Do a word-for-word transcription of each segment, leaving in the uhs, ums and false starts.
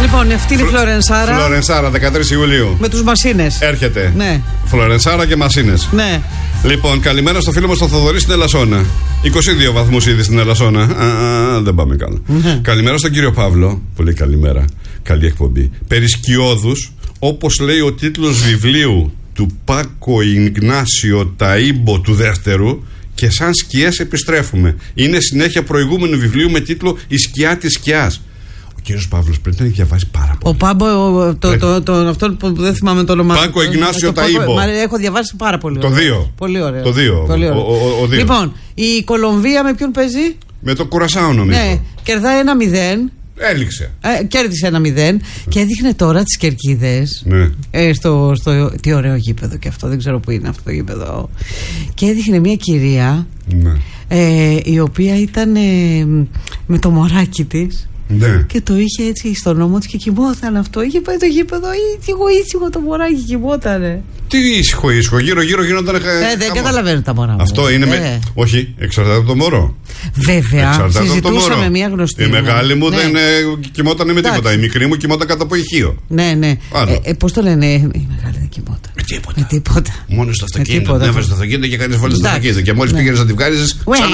Λοιπόν, αυτή είναι η Φλωρενσάρα. Φλωρενσάρα, δεκατρείς Ιουλίου. Με τους Μασίνες. Έρχεται. Ναι. Φλωρενσάρα και Μασίνες. Ναι. Λοιπόν, καλημέρα στο φίλο μας τον Θοδωρή στην Ελασσόνα. είκοσι δύο βαθμούς ήδη στην Ελασσόνα. Α, α, δεν πάμε καλά. Ναι. Καλημέρα στον κύριο Παύλο. Πολύ καλημέρα. Καλή εκπομπή. Περισκιώδους, όπως λέει ο τίτλος βιβλίου του Πάκο Ιγνάσιο Ταΐμπο του δεύτερου, και σαν σκιές επιστρέφουμε. Είναι συνέχεια προηγούμενου βιβλίου με τίτλο «Η σκιά της σκιάς». Ο κύριος Παύλος πρέπει να έχει διαβάσει πάρα πολύ. Ο Πάμπο, το, το, το, το, αυτό που δεν θυμάμαι το όνομα. Πάκο Ιγνάσιο Ταΐμπο. Έχω διαβάσει πάρα πολύ. Το δύο. Πολύ ωραίο. Το δύο. Πολύ ωραίο. Ο, ο, ο, ο δύο. Λοιπόν, η Κολομβία με ποιον παίζει? Με το Κουρασάο, νομίζω. Ναι, κερδάει ένα μηδέν. Έληξε. Ε, κέρδισε ένα μηδέν. Ναι. Και έδειχνε τώρα τις κερκίδες. Ναι. Ε, στο, στο, τι ωραίο γήπεδο και αυτό, δεν ξέρω που είναι αυτό το γήπεδο. Και έδειχνε μια κυρία, ναι. ε, η οποία ήταν ε, με το μωράκι της. Ναι. Και το είχε έτσι στον ώμο του και κοιμόταν αυτό. Είχε πάει το γήπεδο, ήσυχο ήσυχο το μωράκι, κοιμότανε. Τι ήσυχο ήσυχο, γύρω γύρω γινόταν. Ε, δεν καταλαβαίνω τα μωρά μου. Αυτό είναι. Ε. Με... Όχι, εξαρτάται από το μωρό. Βέβαια. Εξαρτάται συζητούσαμε μια γνωστή. Η μεγάλη μου ναι. δεν ε, κοιμόταν με τίποτα. Η μικρή μου κοιμόταν κατά από ηχείο. Ναι, ναι. Ε, ε, Πώς το λένε, η μεγάλη δεν κοιμόταν. Με τίποτα. Με τίποτα. Μόνο στο αυτοκίνητο. Δεν έβαζε το αυτοκίνητο και κάνει βόλτα στο αυτοκίνητο. Και μόλι πήγαινε να τη βγάλει,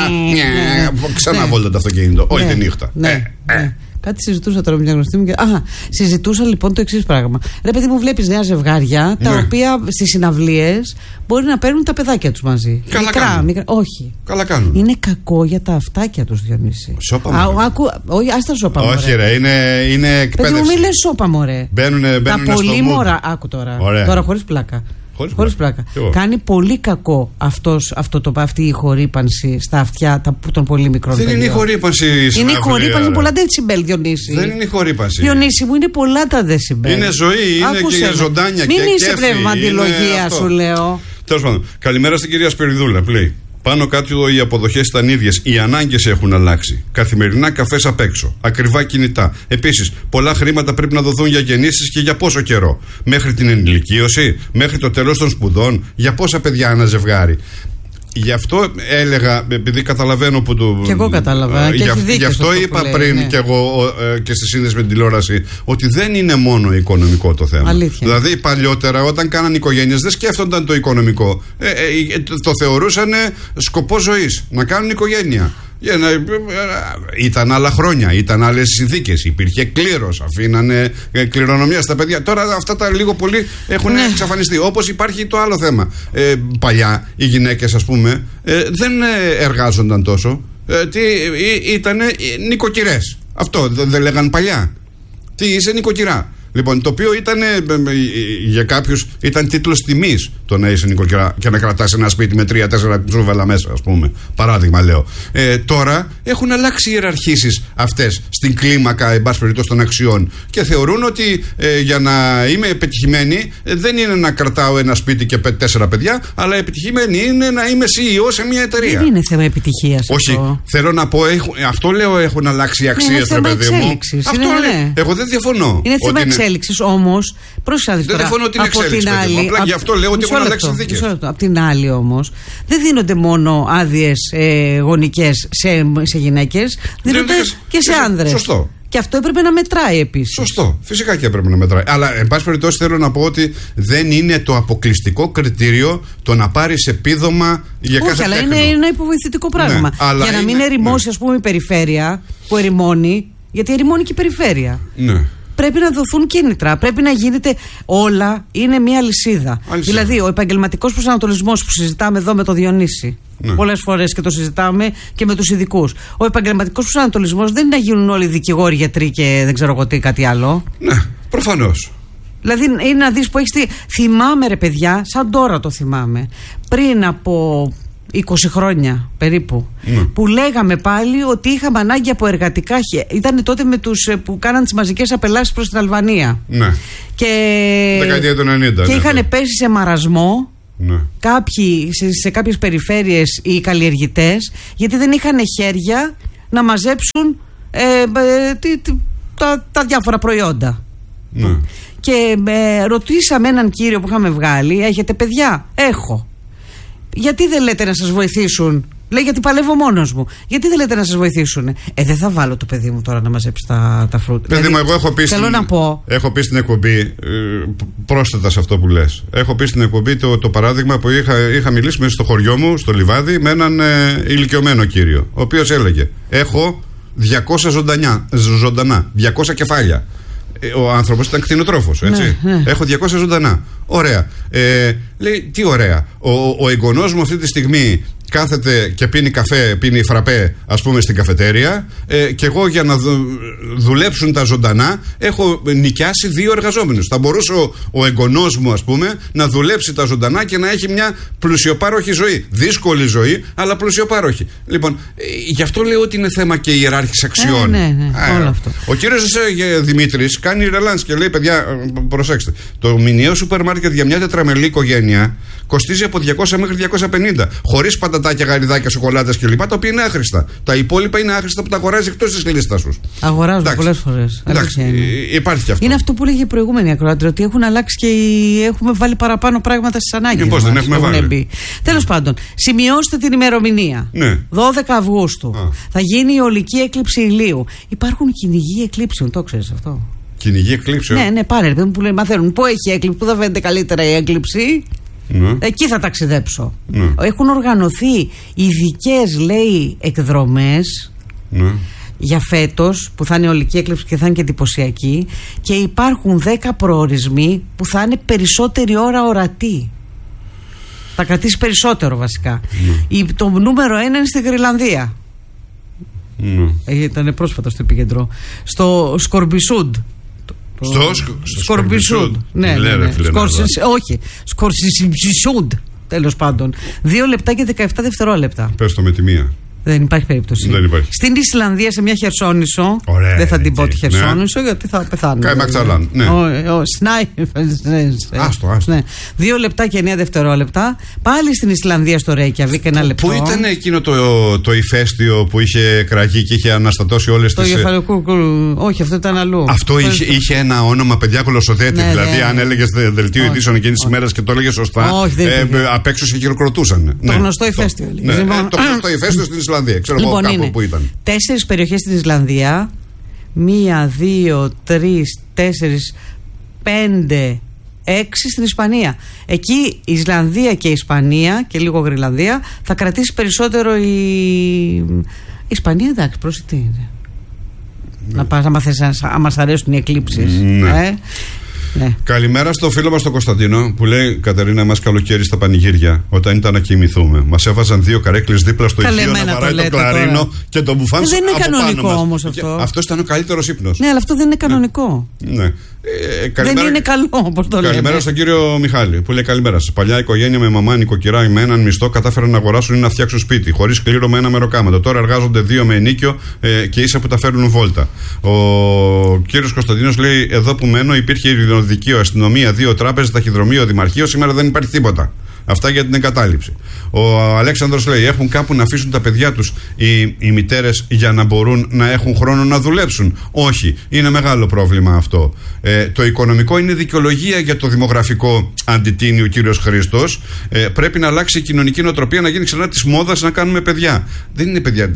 ξανά βόλτα το αυτοκίνητο. Όλη τη νύχτα. Κάτι συζητούσα τώρα με μια γνωστή μου και... Α, συζητούσα λοιπόν το εξής πράγμα. Ρε παιδί μου, βλέπεις νέα ζευγάρια τα ναι. οποία στις συναυλίες μπορεί να παίρνουν τα παιδάκια τους μαζί. Καλά μικρά, κάνουν. μικρά. Όχι. Καλά κάνουν. Είναι κακό για τα αυτάκια τους, Διονύση. Σώπα μωρέ. Όχι, άστα σώπα μωρέ. Όχι ρε, είναι, είναι εκπαίδευση. Παιδί μου, μη λες σώπα μωρέ. Μπαίνουνε, μπαίνουνε τα πολύ μωρά. Άκου τώρα. Ωραία. Τώρα χωρίς πλάκα. Χωρίς, Χωρίς πλάκα. πλάκα. Κάνει πολύ κακό αυτός, αυτό το, αυτή η χορύπανση στα αυτιά τα, των πολύ μικρών δεν παιδιών. Είναι η χορύπανση. Είναι η χορύπανση πολλά δεσιμπέλ, Διονύση. Δεν είναι η χορύπανση. Διονύση μου, είναι πολλά τα δεσιμπέλ. Είναι ζωή, είναι Άκουσε και ζωντάνια και κέφι. Μην είσαι πνεύμα αντιλογία, σου λέω. Τέλος πάντων, καλημέρα στην κυρία Σπυριδούλα. Πλέει. Πάνω κάτω οι αποδοχές ήταν ίδιες. Οι ανάγκες έχουν αλλάξει. Καθημερινά καφές απ' έξω. Ακριβά κινητά. Επίσης, πολλά χρήματα πρέπει να δοθούν για γεννήσεις και για πόσο καιρό. Μέχρι την ενηλικίωση, μέχρι το τέλος των σπουδών. Για πόσα παιδιά ένα ζευγάρι. Γι' αυτό έλεγα, επειδή καταλαβαίνω που το. Και εγώ κατάλαβα. Γι' γι αυτό είπα λέει, πριν ναι. και εγώ ε, και στη σύνδεση με την τηλεόραση ότι δεν είναι μόνο οικονομικό το θέμα. Αλήθεια. Δηλαδή παλιότερα όταν κάναν οικογένειες δεν σκέφτονταν το οικονομικό. Ε, ε, το, το θεωρούσαν σκοπό ζωής. Να κάνουν οικογένεια. Για να, ήταν άλλα χρόνια, ήταν άλλες συνθήκες. Υπήρχε κλήρος, αφήνανε κληρονομιά στα παιδιά. Τώρα αυτά τα λίγο πολύ έχουν ναι. εξαφανιστεί. Όπως υπάρχει το άλλο θέμα. Ε, παλιά οι γυναίκες, ας πούμε, ε, δεν εργάζονταν τόσο. Ε, τι, ε, ήταν νοικοκυρές. Αυτό δεν δε λέγαν παλιά. Τι είσαι νοικοκυρά. Λοιπόν, το οποίο ήταν για κάποιους ήταν τίτλος τιμής το να είσαι νοικοκυρά και να κρατάς ένα σπίτι με τρία-τέσσερα τσούβαλα μέσα, ας πούμε. Παράδειγμα, λέω. Ε, τώρα έχουν αλλάξει οι ιεραρχήσεις αυτές στην κλίμακα, εν πάση περιπτώσει, των αξιών. Και θεωρούν ότι ε, για να είμαι επιτυχημένη ε, δεν είναι να κρατάω ένα σπίτι και πέ, τέσσερα παιδιά, αλλά επιτυχημένη είναι να είμαι σι ι ο σε μια εταιρεία. Δεν είναι θέμα επιτυχίας. Όχι. Αυτό. Θέλω να πω, έχω, αυτό λέω, έχουν αλλάξει οι αξίες, ρε παιδί μου. Αυτό είναι, λέω. Ναι. Εγώ δεν διαφωνώ. Είναι θέμα εξέλιξης, όμως. Πρόσεχε. Δεν διαφωνώ ότι είναι εξέλιξη. Απλά γι' αυτό λέω ότι έχουν αλλάξει συνθήκες. Απ' την άλλη, όμως, δεν δίνονται μόνο άδειες ε, γονικές σε, σε γυναίκες, δίνονται και σε άνδρες. Σωστό. Και αυτό έπρεπε να μετράει επίσης. Σωστό. Φυσικά και έπρεπε να μετράει. Αλλά, εν πάση περιπτώσει, θέλω να πω ότι δεν είναι το αποκλειστικό κριτήριο το να πάρεις επίδομα για κάθε τέχνο. Όχι, αλλά είναι ένα υποβοηθητικό πράγμα. Ναι, για να μην είναι, ερημώσει, ναι. ας πούμε, η περιφέρεια που ερημώνει, γιατί ερημώνει και η περιφέρεια. Ναι. Πρέπει να δοθούν κίνητρα. Πρέπει να γίνεται όλα. Είναι μια αλυσίδα. Αλυσίδα. Δηλαδή, ο επαγγελματικός προσανατολισμός που συζητάμε εδώ με το Διονύση. Ναι. Πολλές φορές και το συζητάμε και με τους ειδικούς. Ο επαγγελματικός προσανατολισμός δεν είναι να γίνουν όλοι δικηγόροι, γιατροί και δεν ξέρω εγώ τι, κάτι άλλο. Ναι, προφανώς. Δηλαδή, είναι να δεις που έχεις. Θυμάμαι, ρε παιδιά, σαν τώρα το θυμάμαι. Πριν από είκοσι χρόνια περίπου, ναι. που λέγαμε πάλι ότι είχαμε ανάγκη από εργατικά. Ήταν τότε με τους που κάναν τις μαζικές απελάσεις προς την Αλβανία. Ναι. Και, δεκαετία του ενενήντα. Και ναι, είχαν ναι. πέσει σε μαρασμό. Ναι. Κάποιοι σε, σε κάποιες περιφέρειες οι καλλιεργητές, γιατί δεν είχαν χέρια να μαζέψουν ε, ε, τι, τι, τα, τα διάφορα προϊόντα. Ναι. Και ε, ρωτήσαμε έναν κύριο που είχαμε βγάλει, έχετε παιδιά? Έχω. Γιατί δεν λέτε να σας βοηθήσουν Λέει γιατί παλεύω μόνος μου. Γιατί δεν λέτε να σας βοηθήσουν? Ε, δεν θα βάλω το παιδί μου τώρα να μαζέψει τα, τα φρούτα. Παιδί δηλαδή, μου, εγώ έχω πει, θέλω στην, να πω. έχω πει στην εκπομπή, ε, πρόσθετα σε αυτό που λες. Έχω πει στην εκπομπή το, το παράδειγμα που είχα, είχα μιλήσει μέσα στο χωριό μου, στο Λιβάδι, με έναν ε, ηλικιωμένο κύριο, ο οποίος έλεγε: έχω διακόσια ζωντανιά, ζωντανά, διακόσια κεφάλια. Ο άνθρωπος ήταν κτηνοτρόφος, έτσι. Ναι, ναι. Έχω διακόσια ζωντανά. Ωραία. Ε, λέει, τι ωραία. Ο, ο εγγονός μου αυτή τη στιγμή κάθεται και πίνει καφέ, πίνει φραπέ, ας πούμε, στην καφετέρια, ε, και εγώ για να δου, δουλέψουν τα ζωντανά έχω νοικιάσει δύο εργαζόμενους. Θα μπορούσε ο, ο εγγονός μου, ας πούμε, να δουλέψει τα ζωντανά και να έχει μια πλουσιοπάροχη ζωή. Δύσκολη ζωή, αλλά πλουσιοπάροχη. Λοιπόν, ε, γι' αυτό λέω ότι είναι θέμα και ιεράρχης αξιών. Ε, ναι, ναι, ε, όλο αυτό. Ο κύριος ε, Δημήτρης κάνει ρελάνς και λέει: παιδιά, προσέξτε, το μηνιαίο σούπερ μάρκετ για μια τετραμελή οικογένεια κοστίζει από διακόσια μέχρι διακόσια πενήντα. Χωρίς πατατάκια, γαριδάκια, σοκολάτες κλπ. Τα οποία είναι άχρηστα. Τα υπόλοιπα είναι άχρηστα που τα αγοράζει εκτός της λίστας σου. Αγοράζουν πολλές φορές. Εντάξει, υπάρχει και αυτό. Είναι αυτό που λέγε η προηγούμενη ακροάτρια, ότι έχουν αλλάξει και έχουμε βάλει παραπάνω πράγματα στις ανάγκες. Πώς δεν έχουμε βάλει. Τέλος πάντων, σημειώστε την ημερομηνία. Ναι. δώδεκα Αυγούστου. Α. Θα γίνει η ολική έκλειψη ηλίου. Υπάρχουν κυνηγοί εκλήψεων, το ξέρεις αυτό? Κυνηγοί εκλήψεων. Ναι, ναι, πάρε. Που λέει, μαθαίνουν πού έχει έκλειψη, πού θα φαίνεται καλύτερα η έκλειψη. Ναι. Εκεί θα ταξιδέψω. Ναι. Έχουν οργανωθεί ειδικές, λέει, εκδρομές, ναι, για φέτος που θα είναι ολική έκλειψη και θα είναι και εντυπωσιακή, και υπάρχουν δέκα προορισμοί που θα είναι περισσότερη ώρα ορατή. Θα κρατήσει περισσότερο βασικά. Ναι. Το νούμερο ένα είναι στη Γρυλανδία. Ναι. Ήταν πρόσφατα στο επίκεντρο. Στο Σκορμπισούντ. Στο Σκορπισούντ. Ναι, ναι, ναι. Όχι. Σκορπισούντ. Τέλος πάντων. Δύο λεπτά και δεκαεπτά δευτερόλεπτα. Πες το με τη μία. Δεν υπάρχει περίπτωση. Δεν υπάρχει. Στην Ισλανδία, σε μια Χερσόνησο. Ωραία, δεν θα την πω τη Χερσόνησο, ναι, γιατί θα πεθάνω. Κάι Μαξαλάν. Ναι. Άστο, άστο. Ναι. Δύο λεπτά και εννέα δευτερόλεπτα. Πάλι στην Ισλανδία, στο Ρέικιαβικ, ένα λεπτό. Πού ήταν εκείνο το, το ηφαίστειο που είχε κραγεί και είχε αναστατώσει όλες τις. Το κεφαλικό. Όχι, αυτό ήταν αλλού. Αυτό είχε, είχε ένα όνομα, παιδιά, κολοσσοδέτη. Ναι, δηλαδή, ναι, αν έλεγε δελτίο ειδήσεων εκείνη τη ημέρα και το έλεγε σωστά, απ' έξω σε χειροκροτούσαν. Το γνωστό ηφαίστειο. Το γνωστό ηφαίστειο στην Ισλανδία. Ξέρω λοιπόν, εγώ κάπου που ήταν. Τέσσερις περιοχές στην Ισλανδία. Μία, δύο, τρεις, τέσσερις, πέντε, έξι στην Ισπανία. Εκεί η Ισλανδία και η Ισπανία και λίγο Γρυλανδία θα κρατήσει περισσότερο η, η Ισπανία. Εντάξει, πρόσεχε τι είναι. Ναι. Να πας άμα θες, άμα μας αρέσουν οι εκλήψεις. Ναι. Ε? Ναι. Καλημέρα στο φίλο μας τον Κωνσταντίνο που λέει: Κατερίνα, μας καλοκαίρι στα πανηγύρια όταν ήταν να κοιμηθούμε. Μας έβαζαν δύο καρέκλες δίπλα στο ηχείο να βαράει το, το κλαρίνο τώρα. Και το μπουφάν σου. Δεν είναι κανονικό όμως αυτό. Αυτό ήταν ο καλύτερος ύπνος. Ναι, αλλά αυτό δεν είναι κανονικό. Ναι. Ναι. Ε, καλημέρα... Δεν είναι καλό, όπως το λέμε. Καλημέρα στον κύριο Μιχάλη που λέει: Καλημέρα σας. Παλιά οικογένεια με μαμά νοικοκυρά με έναν μισθό κατάφεραν να αγοράσουν ή να φτιάξουν σπίτι. Χωρίς κλήρωμα ένα μεροκάματο. Τώρα εργάζονται δύο με ενίκιο ε, και ίσα που τα φέρνουν βόλτα. Ο κύριος Κωνσταντίνος λέει: Εδώ που μένω υπήρχε ειρηνοδικείο, αστυνομία, δύο τράπεζες, ταχυδρομείο, δημαρχείο. Σήμερα δεν υπάρχει τίποτα. Αυτά για την εγκατάλειψη. Ο Αλέξανδρος λέει: Έχουν κάπου να αφήσουν τα παιδιά τους οι, οι μητέρες για να μπορούν να έχουν χρόνο να δουλέψουν? Όχι. Είναι μεγάλο πρόβλημα αυτό. Ε, το οικονομικό είναι δικαιολογία για το δημογραφικό, αντιτείνει ο κύριος Χρήστος. Ε, πρέπει να αλλάξει η κοινωνική νοοτροπία, να γίνει ξανά της μόδας να κάνουμε παιδιά. Δεν είναι παιδιά.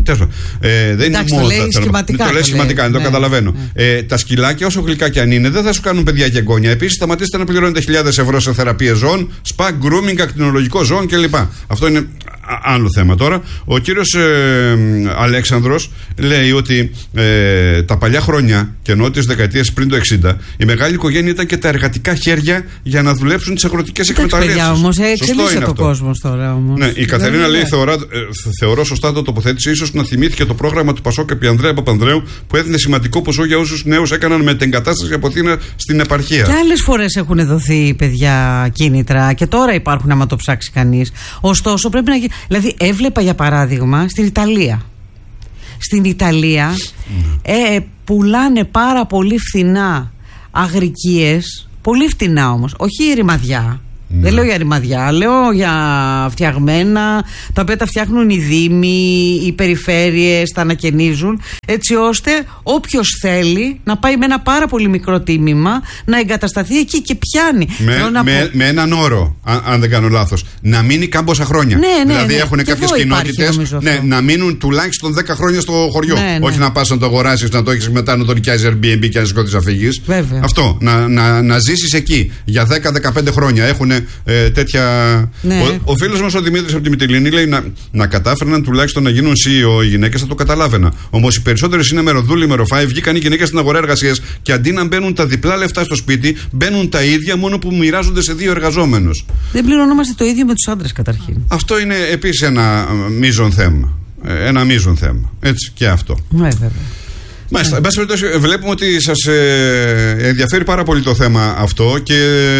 Ε, δεν Εντάξει, είναι μόδα. Το λέει σχηματικά. Το λέει σχηματικά, δεν το ναι, καταλαβαίνω. Ναι. Ε, τα σκυλάκια, όσο γλυκά και αν είναι, δεν θα σου κάνουν παιδιά και εγγόνια. Επίσης, σταματήστε να πληρώνετε χιλιάδες ευρώ σε θεραπείες ζώων, σπα, γκρούμινγκ, ακτινολογικό ζώων κλπ. Αυτό είναι άλλο θέμα τώρα. Ο κύριος ε, Αλέξανδρος λέει ότι ε, τα παλιά χρόνια, και ενώ τις δεκαετίες πριν το εξήντα, η μεγάλη οικογένεια ήταν και τα εργατικά χέρια για να δουλέψουν τις αγροτικές εκμεταλλεύσεις. Παιδιά, όμως εξελίσσεται ο κόσμος τώρα. Όμως. Ναι, η Καθαρίνα λέει: θεωρώ, ε, θεωρώ σωστά το τοποθέτηση. Ίσως να θυμήθηκε το πρόγραμμα του Πασόκ επί Ανδρέα Παπανδρέου που έδινε σημαντικό ποσό για όσους νέους έκαναν μετεγκατάσταση από Αθήνα στην επαρχία. Και άλλες φορές έχουν δοθεί, παιδιά, κίνητρα και τώρα υπάρχουν, άμα το ψάξει κανείς. Ωστόσο, πρέπει να γίνει. Δηλαδή, έβλεπα για παράδειγμα στην Ιταλία. Στην Ιταλία mm. ε, πουλάνε πάρα πολύ φθηνά αγρικίες, πολύ φθηνά όμως, όχι ρημαδιά, Ναι. Δεν λέω για ρημαδιά, λέω για φτιαγμένα, τα οποία τα φτιάχνουν οι δήμοι, οι περιφέρειες, τα ανακαινίζουν, έτσι ώστε όποιος θέλει να πάει με ένα πάρα πολύ μικρό τίμημα να εγκατασταθεί εκεί και πιάνει. Με, να με, πω... με έναν όρο, αν, αν δεν κάνω λάθος, να μείνει κάμποσα χρόνια. Ναι, ναι, δηλαδή ναι. έχουν κάποιες κοινότητες ναι, να μείνουν τουλάχιστον δέκα χρόνια στο χωριό. Ναι, ναι. Όχι να πας να το αγοράσεις, να το έχεις μετά να το νοικιάζεις Airbnb και να σηκώθεις να φύγεις. Αυτό, να, να, να ζήσεις εκεί για δέκα με δεκαπέντε χρόνια. Έχουν ε, τέτοια. Ναι. Ο, ο φίλος μας ο Δημήτρης από τη Μυτιληνή λέει να, να κατάφερναν τουλάχιστον να γίνουν σι ι ο οι γυναίκες, θα το καταλάβαινα. Όμως οι περισσότερες είναι μεροδούλοι, μεροφάοι. Βγήκαν οι γυναίκες στην αγορά εργασίας και αντί να μπαίνουν τα διπλά λεφτά στο σπίτι, μπαίνουν τα ίδια μόνο που μοιράζονται σε δύο εργαζόμενους. Δεν πληρωνόμαστε το ίδιο με τους άντρες καταρχήν. Αυτό είναι επίσης ένα μείζον θέμα. Ένα μείζον θέμα. Έτσι και αυτό. Ναι, βέβαια. Μάλιστα, εν πάση περιπτώσει, βλέπουμε ότι σας ε, ενδιαφέρει πάρα πολύ το θέμα αυτό και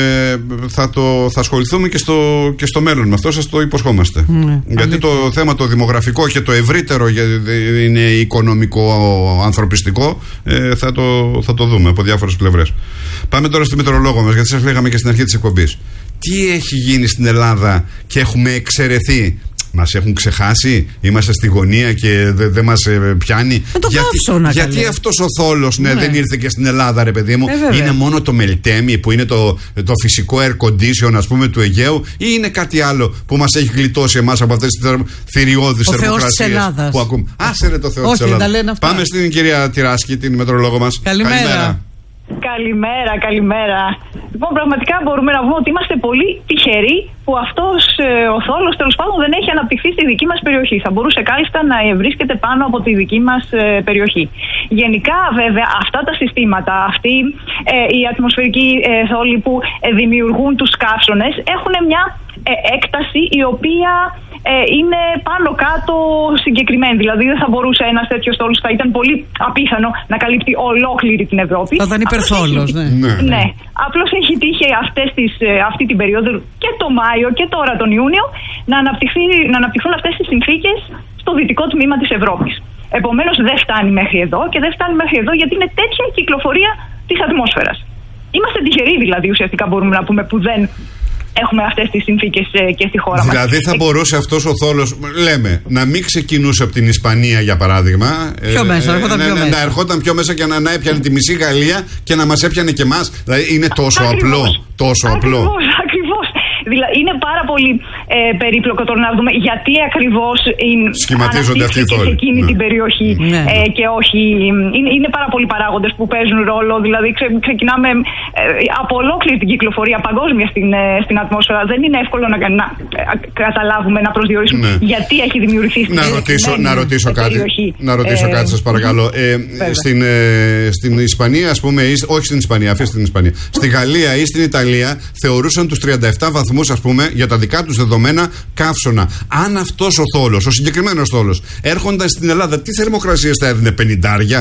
θα, το, θα ασχοληθούμε και στο, και στο μέλλον με αυτό, σας το υποσχόμαστε. Mm, γιατί αλήθεια. Το θέμα το δημογραφικό και το ευρύτερο είναι οικονομικό, ανθρωπιστικό, ε, θα, το, θα το δούμε από διάφορες πλευρές. Πάμε τώρα στη μετεωρολόγο μας, γιατί σας λέγαμε και στην αρχή της εκπομπής. Τι έχει γίνει στην Ελλάδα και έχουμε εξαιρεθεί? Μας έχουν ξεχάσει, είμαστε στη γωνία και δεν δε μας ε, πιάνει. Με το γιατί καύσωνα, γιατί καλέ. αυτός ο θόλος ναι, ναι. δεν ήρθε και στην Ελλάδα, ρε παιδί μου? Ε, είναι μόνο το Μελτέμι που είναι το, το φυσικό air condition, ας πούμε, του Αιγαίου, ή είναι κάτι άλλο που μας έχει γλιτώσει εμάς από αυτές τις θηριώδεις θερμοκρασίες που ακούμε? Άσε ρε το Θεό της Ελλάδας. Πάμε στην κυρία Τυράσκη, την μετεωρολόγο μας. Καλημέρα. Καλημέρα. Καλημέρα, καλημέρα. Λοιπόν, πραγματικά μπορούμε να πούμε ότι είμαστε πολύ τυχεροί που αυτός ε, ο θόλος τέλος πάντων δεν έχει αναπτυχθεί στη δική μας περιοχή. Θα μπορούσε κάλλιστα να βρίσκεται πάνω από τη δική μας ε, περιοχή. Γενικά, βέβαια, αυτά τα συστήματα, αυτοί ε, οι ατμοσφαιρικοί ε, θόλοι που ε, δημιουργούν τους καύσωνες έχουν μια ε, έκταση η οποία ε, είναι πάνω κάτω συγκεκριμένη. Δηλαδή, δεν θα μπορούσε ένας τέτοιος θόλος, θα ήταν πολύ απίθανο να καλύπτει ολόκληρη την Ευρώπη. Θα ήταν υπερθόλος, ναι. ναι. ναι. Απλώς έχει τύχει αυτές τις, αυτή την περίοδο και το Μάιο και τώρα τον Ιούνιο να, να αναπτυχθούν αυτές τις συνθήκες στο δυτικό τμήμα της Ευρώπης. Επομένως δεν φτάνει μέχρι εδώ και δεν φτάνει μέχρι εδώ γιατί είναι τέτοια η κυκλοφορία της ατμόσφαιρας. Είμαστε τυχεροί δηλαδή ουσιαστικά μπορούμε να πούμε που δεν έχουμε αυτές τις συνθήκες και στη χώρα δηλαδή, μας. Δηλαδή θα μπορούσε αυτός ο θόλος, λέμε, να μην ξεκινούσε από την Ισπανία για παράδειγμα. Πιο ε, μέσα, ερχόταν πιο να, μέσα. Να ερχόταν πιο μέσα και να, να έπιανε τη μισή Γαλλία και να μας έπιανε και εμάς. Δηλαδή είναι τόσο ακριβώς, απλό. Τόσο ακριβώς, απλό. Ακριβώς. Δηλαδή είναι πάρα πολύ ε, περίπλοκο τώρα να δούμε γιατί ακριβώς σχηματίζονται αυτοί οι θόλοι σε εκείνη ναι. την περιοχή ναι. ε, και όχι. Είναι, είναι πάρα πολλοί παράγοντες που παίζουν ρόλο. Δηλαδή ξε, ξεκινάμε ε, από ολόκληρη την κυκλοφορία παγκόσμια στην, ε, στην ατμόσφαιρα. Δεν είναι εύκολο να, να ε, καταλάβουμε, να προσδιορίσουμε ναι. γιατί έχει δημιουργηθεί να στην ρωτήσω, να ρωτήσω κάτι, περιοχή. Να ρωτήσω ε, κάτι σας παρακαλώ. Ε, στην, ε, στην Ισπανία, ας πούμε, ή, όχι στην Ισπανία, αφήστε την Ισπανία. Στη Γαλλία ή στην Ιταλία θεωρούσαν τους τριάντα επτά βαθμούς, ας πούμε, για τα δικά τους δεδομένα καύσωνα. Αν αυτός ο θόλος, ο συγκεκριμένος θόλος, έρχονταν στην Ελλάδα, τι θερμοκρασίες θα έδινε? πενηντάρια?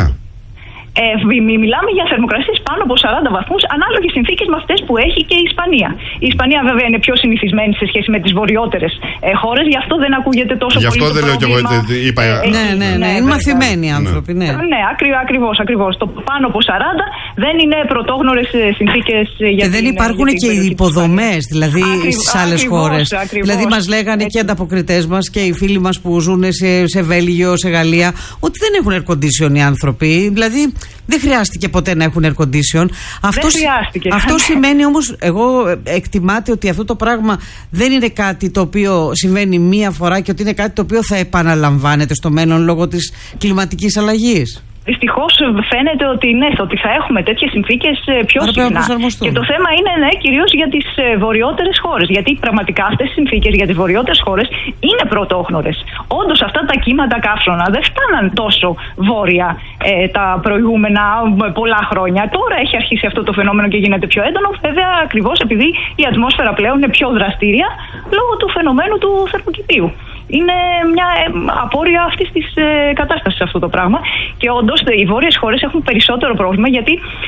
Ε, μιλάμε για θερμοκρασίες πάνω από σαράντα βαθμούς, ανάλογες συνθήκες με αυτές που έχει και η Ισπανία. Η Ισπανία βέβαια είναι πιο συνηθισμένη σε σχέση με τις βορειότερες ε, χώρες, γι' αυτό δεν ακούγεται τόσο γι' πολύ. Γι' αυτό δεν λέω κι εγώ. Είπα... Ε, ναι, ναι, ναι, ναι, είναι μαθημένοι οι άνθρωποι. Ναι, ναι ακριβώς, ακριβώς. Το πάνω από σαράντα δεν είναι πρωτόγνωρες συνθήκες για και δεν υπάρχουν και οι υποδομές, δηλαδή στις άλλες χώρες. Δηλαδή μας λέγανε και οι ανταποκριτές μας και οι φίλοι μας που ζουν σε, σε Βέλγιο, σε Γαλλία, ότι δεν έχουν air condition οι άνθρωποι. Δηλαδή δεν χρειάστηκε ποτέ να έχουν air condition. Αυτό, αυτό σημαίνει όμως, εγώ εκτιμάται ότι αυτό το πράγμα δεν είναι κάτι το οποίο συμβαίνει μία φορά και ότι είναι κάτι το οποίο θα επαναλαμβάνεται στο μέλλον λόγω της κλιματικής αλλαγής. Δυστυχώς φαίνεται ότι ναι, ότι θα έχουμε τέτοιες συνθήκες πιο Άρα συχνά. Και το θέμα είναι ναι, κυρίως για τις βορειότερες χώρες. Γιατί πραγματικά αυτές οι συνθήκες για τις βορειότερες χώρες είναι πρωτόγνωρες. Όντως αυτά τα κύματα καύσωνα δεν φτάναν τόσο βόρεια ε, τα προηγούμενα πολλά χρόνια. Τώρα έχει αρχίσει αυτό το φαινόμενο και γίνεται πιο έντονο. Βέβαια, ακριβώς επειδή η ατμόσφαιρα πλέον είναι πιο δραστήρια λόγω του φαινομένου του θερμοκηπίου. Είναι μια ε, απόρρεια αυτής της ε, κατάστασης αυτό το πράγμα. Και όντως οι βόρειες χώρες έχουν περισσότερο πρόβλημα γιατί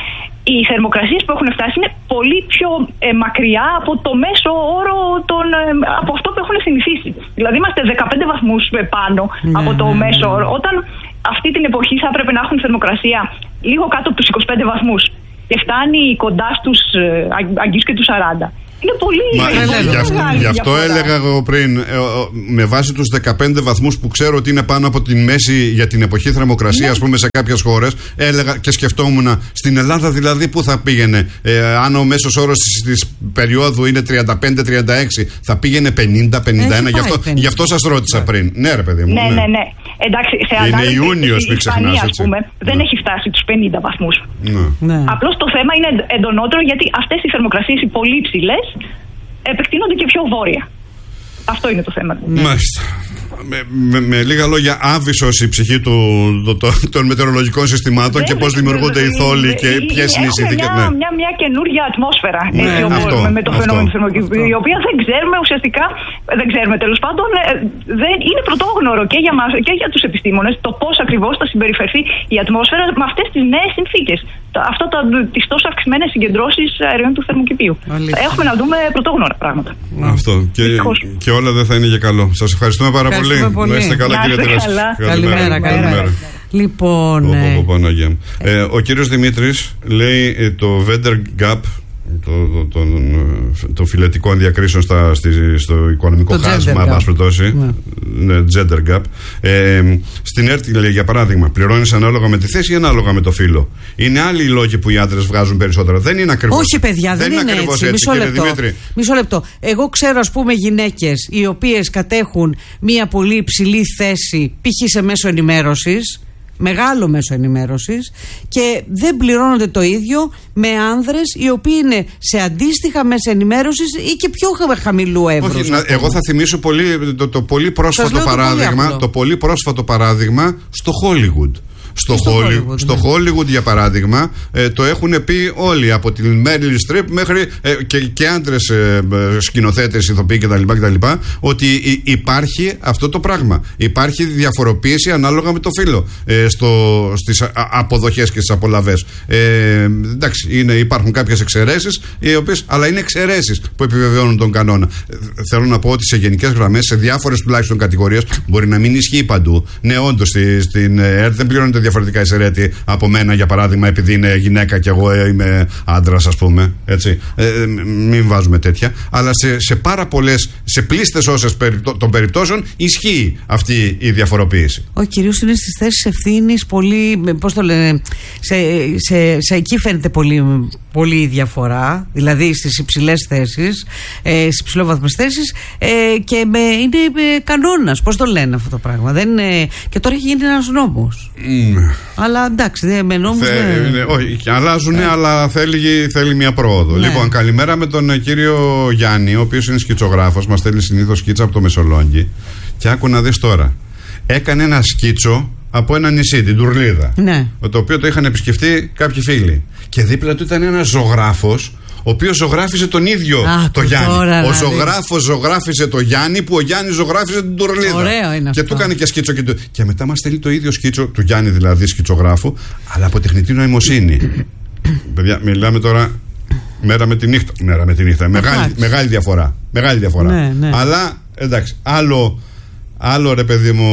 οι θερμοκρασίες που έχουν φτάσει είναι πολύ πιο ε, μακριά από το μέσο όρο των, ε, από αυτό που έχουν συνηθίσει. Δηλαδή είμαστε δεκαπέντε βαθμούς πάνω ναι, από το ναι, μέσο ναι. όρο. Όταν αυτή την εποχή θα έπρεπε να έχουν θερμοκρασία λίγο κάτω από τους είκοσι πέντε βαθμούς και φτάνει κοντά στους ε, αγγίους και τους σαράντα. Είναι πολύ, Μα, είναι πολύ γι' αυτό, μεγάλη γι' αυτό διαφορά. έλεγα εγώ πριν, ε, με βάση τους δεκαπέντε βαθμούς που ξέρω ότι είναι πάνω από την μέση για την εποχή θερμοκρασία, Ναι. ας πούμε, σε κάποιες χώρες, έλεγα και σκεφτόμουν στην Ελλάδα δηλαδή πού θα πήγαινε. Ε, αν ο μέσος όρος της, της περίοδου είναι τριάντα πέντε τριάντα έξι, θα πήγαινε πενήντα πενήντα ένα. Γι' αυτό, γι' αυτό σας ρώτησα πριν. Ναι, ρε παιδί μου. Ναι, ναι, ναι. Εντάξει, σε Είναι ανάλυση Ιούνιος, η μην ξεχνάς, Ισπανία, ας έτσι. πούμε, δεν Ναι. έχει φτάσει τους πενήντα βαθμούς. Ναι. Ναι. Απλώς το θέμα είναι εντονότερο γιατί αυτές οι θερμοκρασίες οι πολύ ψηλές επεκτείνονται και πιο βόρεια. Αυτό είναι το θέμα. Ναι. Μάλιστα. Με, με, με λίγα λόγια, άβυσος η ψυχή του, το, το, των μετεωρολογικών συστημάτων και πώς δημιουργούνται οι θόλοι και ποιες είναι οι συνθήκες. Μια, Ναι. μια, μια καινούργια ατμόσφαιρα Ναι, έτσι, όπως, αυτό, με, με το αυτό. φαινόμενο του θερμοκηπίου, η οποία δεν ξέρουμε ουσιαστικά, δεν ξέρουμε τέλος πάντων, ε, δεν είναι πρωτόγνωρο και για, μας, και για τους επιστήμονες το πώς ακριβώς θα συμπεριφερθεί η ατμόσφαιρα με αυτές τις νέες συνθήκες. Αυτό το, τις τόσο αυξημένες συγκεντρώσεις αερίων του θερμοκηπίου. Αλήθεια. Έχουμε να δούμε πρωτόγνωρα πράγματα. Αυτό. Και, Δυστυχώς. και όλα δεν θα είναι για καλό. Σας ευχαριστούμε πάρα Ευχαριστούμε πολύ. πολύ. Να είστε καλά, Να κύριε είστε Τερέση. καλά. Καλημέρα, καλημέρα. Λοιπόν. Πω, πω, ε, πω, Παναγία μου. Ε, ο κύριος Δημήτρης λέει ε, το Vender Gap, το, το, το, το, το φιλετικών διακρίσεων στα, στη, στο οικονομικό Το χάσμα, gender εν πάση gap. περιπτώσει. Ναι. Ναι, gender gap. Ε, στην ΕΡΤ, λέει, για παράδειγμα, πληρώνεις ανάλογα με τη θέση ή ανάλογα με το φύλο. Είναι άλλοι οι λόγοι που οι άντρες βγάζουν περισσότερα. Δεν είναι ακριβώς. Όχι, παιδιά, δεν, είναι ακριβώς έτσι. Μισό κύριε λεπτό. Δημήτρη. Μισό λεπτό. Εγώ ξέρω, ας πούμε, γυναίκες οι οποίες κατέχουν μία πολύ υψηλή θέση, π.χ. σε μέσο ενημέρωσης, μεγάλο μέσο ενημέρωσης, και δεν πληρώνονται το ίδιο με άνδρες οι οποίοι είναι σε αντίστοιχα μέσα ενημέρωσης ή και πιο χα- χαμηλού εύρους. Όχι, να, εγώ θα θυμίσω πολύ, το, το πολύ πρόσφατο λέω το πολύ παράδειγμα, απλό. το πολύ πρόσφατο παράδειγμα στο Hollywood. Στο, Στο Hollywood, Hollywood, στο ναι. Hollywood, για παράδειγμα, ε, το έχουν πει όλοι, από την Meryl Streep μέχρι ε, και, και άντρες ε, ε, σκηνοθέτες, ηθοποιοί κτλ, κτλ, ότι υ- υπάρχει αυτό το πράγμα. Υπάρχει διαφοροποίηση ανάλογα με το φύλο ε, στο, στις α, αποδοχές και στις απολαβές. Ε, εντάξει, είναι, υπάρχουν κάποιες εξαιρέσεις, οι οποίες, αλλά είναι εξαιρέσεις που επιβεβαιώνουν τον κανόνα. Ε, θέλω να πω ότι σε γενικές γραμμές, σε διάφορες τουλάχιστον κατηγορίες, μπορεί να μην ισχύει παντού. Ναι, όντως, στη, στην ΕΡΤ δεν πληρώνεται διαφορετικά εισαιρέτη από μένα, για παράδειγμα, επειδή είναι γυναίκα και εγώ είμαι άντρας, ας πούμε. Έτσι. Ε, μην βάζουμε τέτοια. Αλλά σε, σε πάρα πολλές, σε πλήστες όσες περιπτώ, των περιπτώσεων ισχύει αυτή η διαφοροποίηση. Ο κυρίως είναι στις θέσεις ευθύνης πολύ, πώς το λένε, σε, σε, σε εκεί φαίνεται πολύ, πολύ η διαφορά, δηλαδή στις υψηλές θέσεις, ε, στις υψηλόβαθμες θέσεις, ε, και με, είναι ε, κανόνας, πώς το λένε αυτό το πράγμα. Δεν είναι, και τώρα έχει γίνει ένας νόμος. Mm. Αλλά εντάξει, δεν, με νόμους Θε, δεν... είναι, όχι, αλλάζουν, ε. αλλά θέλει, θέλει μια πρόοδο. Ναι. Λοιπόν, καλημέρα με τον κύριο Γιάννη, ο οποίος είναι σκητσογράφος, μας στέλνει συνήθως σκίτσα από το Μεσολόγγι. Και άκου να δεις τώρα. Έκανε ένα σκίτσο από ένα νησί, την Τουρλίδα. Ναι. Το οποίο το είχαν επισκεφτεί κάποιοι φίλοι. Και δίπλα του ήταν ένας ζωγράφος, ο οποίος ζωγράφιζε τον ίδιο Α, το Γιάννη. τώρα, Ο να ζωγράφος ζωγράφιζε το Γιάννη, που ο Γιάννης ζωγράφιζε την Τουρλίδα. Ωραίο είναι και αυτό. του έκανε και σκίτσο και, του... και μετά μας στέλνει το ίδιο σκίτσο του Γιάννη, δηλαδή σκιτσογράφου, αλλά από τεχνητή νοημοσύνη. Παιδιά, μιλάμε τώρα μέρα με τη νύχτα. Μέρα με τη νύχτα. Μεγάλη, μεγάλη διαφορά. Μεγάλη διαφορά. Ναι, ναι. Αλλά εντάξει, άλλο, άλλο ρε παιδί μου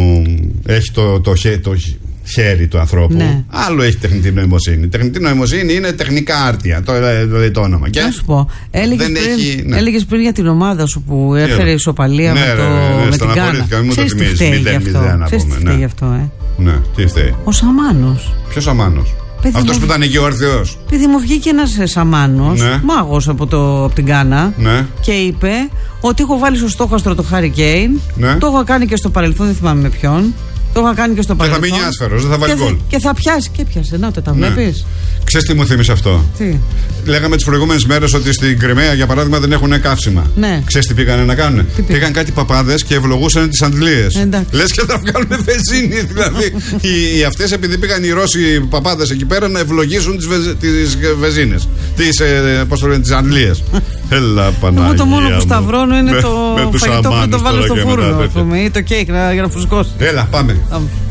έχει το, το, το, το χέρι του ανθρώπου. Ναι. Άλλο έχει τεχνητή νοημοσύνη. Τεχνητή νοημοσύνη είναι τεχνικά άρτια. Το λέει το όνομα. Και να σου πω, έλεγες πριν, έχει, ναι. έλεγες πριν για την ομάδα σου που έφερε ισοπαλία ναι, με, το, ναι, ναι, ναι, με την Γκάνα. Ξέρεις τι φταίει γι' αυτό. Ξέρεις τι φταίει ναι. γι' αυτό, ε. Ναι, τι φταίει. Ο Σαμάνος. Ποιος Αμάνος? Παιδί Αυτός μου, που ήταν εκεί ο Ορθιός. Επειδή μου βγήκε ένας Σαμάνος, Ναι. μάγος από, το, από την Γκάνα, Ναι. και είπε ότι έχω βάλει στο στόχαστρο το Harry Kane. Ναι. Το έχω κάνει και στο παρελθόν, δεν θυμάμαι με ποιον. Το είχα κάνει και στο Και παρελθόν. θα μείνει άσφαιρος, δεν θα βάλει και, γκολ. και θα πιάσει. Και πιάσε. Να το τα Ναι. βλέπεις. Ξέρεις τι μου θύμισε αυτό? Τι. Λέγαμε τις προηγούμενες μέρες ότι στην Κριμαία, για παράδειγμα, δεν έχουν καύσιμα. Ναι. Ξέρεις τι πήγανε να κάνουν? Τι Πήγαν κάτι παπάδες και ευλογούσαν τις αντλίες. Εντάξει. Λες και θα βγάλουν βενζίνη. Δηλαδή, οι, οι αυτές, επειδή πήγαν οι Ρώσοι παπάδες εκεί πέρα να ευλογήσουν τις, βεζ, τις βενζίνες. Τις, ε, πώς το λένε, τις αντλίες. Έλα, Παναγία. Εγώ το μόνο που μου. σταυρώνω είναι με, το με τους φαγητό που αμάνους το βάλω τώρα στο και μετά φούρνο, τέτοια. ας πούμε, ή το κέικ να, για να φουσκώσει. Έλα, πάμε. Πάμε.